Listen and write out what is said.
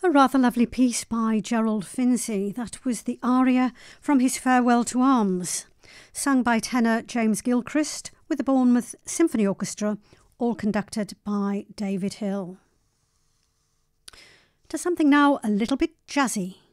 A rather lovely piece by Gerald Finzi. That was the aria from his Farewell to Arms, sung by tenor James Gilchrist with the Bournemouth Symphony Orchestra, all conducted by David Hill. To something now a little bit jazzy.